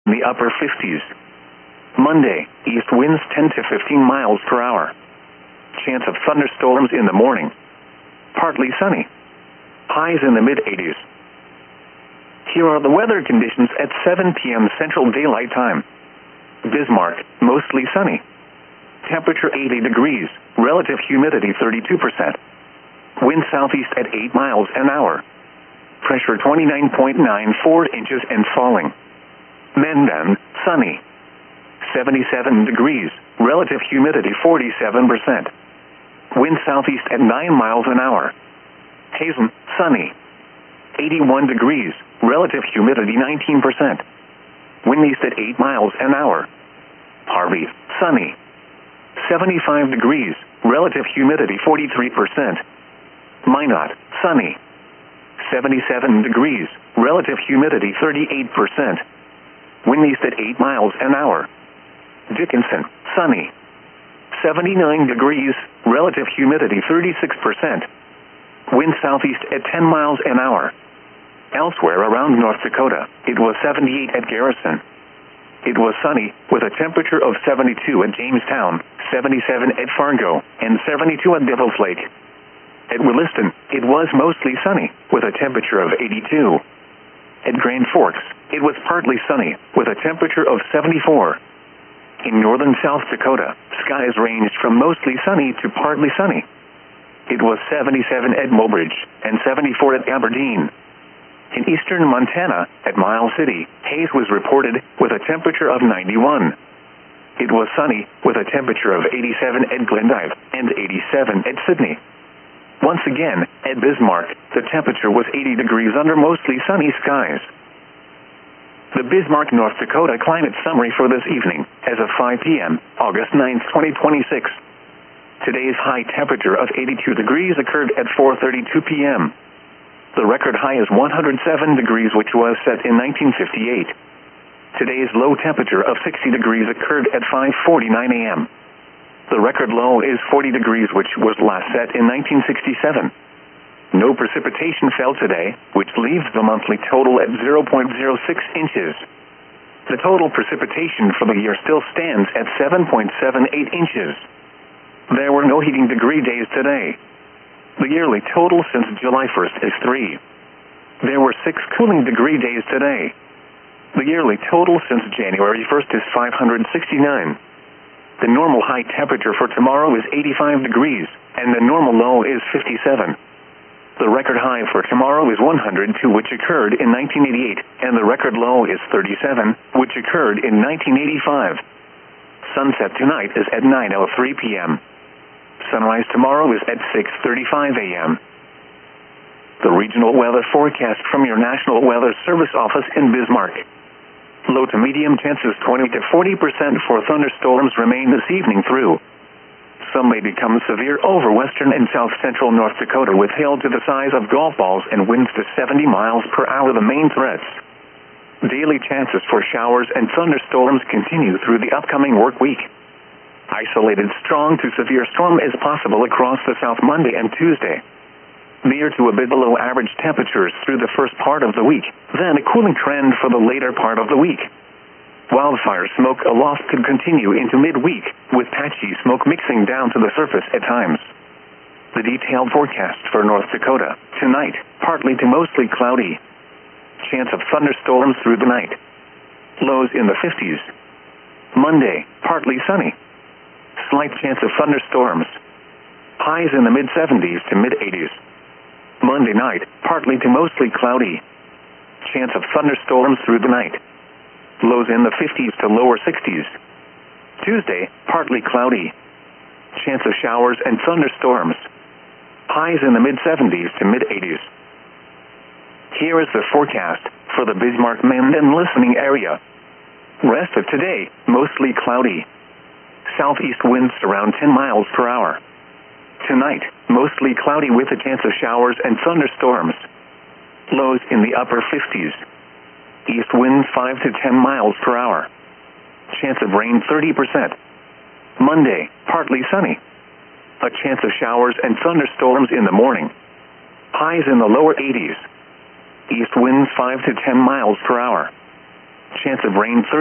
in the upper 50s. Monday, east winds 10 to 15 miles per hour. Chance of thunderstorms in the morning. Partly sunny. Highs in the mid-80s. Here are the weather conditions at 7 p.m. Central Daylight Time. Bismarck, mostly sunny. Temperature 80 degrees, relative humidity 32%. Wind southeast at 8 miles an hour. Pressure 29.94 inches and falling. Mendan, sunny. 77 degrees, relative humidity 47%. Wind southeast at 9 miles an hour. Hazen, sunny. 81 degrees, relative humidity 19%. Wind east at 8 miles an hour. Harvey, sunny. 75 degrees, relative humidity 43%. Minot, sunny. 77 degrees, relative humidity 38%. Wind east at 8 miles an hour. Dickinson, sunny. 79 degrees, relative humidity 36%. Wind southeast at 10 miles an hour. Elsewhere around North Dakota, it was 78 at Garrison. It was sunny, with a temperature of 72 at Jamestown, 77 at Fargo, and 72 at Devil's Lake. At Williston, it was mostly sunny, with a temperature of 82. At Grand Forks, it was partly sunny, with a temperature of 74. In northern South Dakota, skies ranged from mostly sunny to partly sunny. It was 77 at Mobridge, and 74 at Aberdeen. In eastern Montana, at Miles City, haze was reported, with a temperature of 91. It was sunny, with a temperature of 87 at Glendive, and 87 at Sydney. Once again, at Bismarck, the temperature was 80 degrees under mostly sunny skies. The Bismarck, North Dakota climate summary for this evening, as of 5 p.m., August 9, 2026. Today's high temperature of 82 degrees occurred at 4:32 p.m. The record high is 107 degrees, which was set in 1958. Today's low temperature of 60 degrees occurred at 5:49 a.m. The record low is 40 degrees, which was last set in 1967. No precipitation fell today, which leaves the monthly total at 0.06 inches. The total precipitation for the year still stands at 7.78 inches. There were no heating degree days today. The yearly total since July 1st is 3. There were 6 cooling degree days today. The yearly total since January 1st is 569. The normal high temperature for tomorrow is 85 degrees, and the normal low is 57. The record high for tomorrow is 102, which occurred in 1988, and the record low is 37, which occurred in 1985. Sunset tonight is at 9:03 p.m. Sunrise tomorrow is at 6:35 a.m. The regional weather forecast from your National Weather Service office in Bismarck. Low to medium chances 20 to 40% for thunderstorms remain this evening through. Some may become severe over western and south central North Dakota, with hail to the size of golf balls and winds to 70 miles per hour the main threats. Daily chances for showers and thunderstorms continue through the upcoming work week. Isolated strong to severe storm is possible across the South Monday and Tuesday. Near to a bit below average temperatures through the first part of the week, then a cooling trend for the later part of the week. Wildfire smoke aloft could continue into midweek, with patchy smoke mixing down to the surface at times. The detailed forecast for North Dakota. Tonight, partly to mostly cloudy. Chance of thunderstorms through the night. Lows in the 50s. Monday, partly sunny. Slight chance of thunderstorms. Highs in the mid-70s to mid-80s. Monday night, partly to mostly cloudy. Chance of thunderstorms through the night. Lows in the 50s to lower 60s. Tuesday, partly cloudy. Chance of showers and thunderstorms. Highs in the mid-70s to mid-80s. Here is the forecast for the Bismarck-Mandan listening area. Rest of today, mostly cloudy. Southeast winds around 10 miles per hour. Tonight, mostly cloudy with a chance of showers and thunderstorms. Lows in the upper 50s. East winds 5 to 10 miles per hour. Chance of rain 30%. Monday, partly sunny. A chance of showers and thunderstorms in the morning. Highs in the lower 80s. East winds 5 to 10 miles per hour. Chance of rain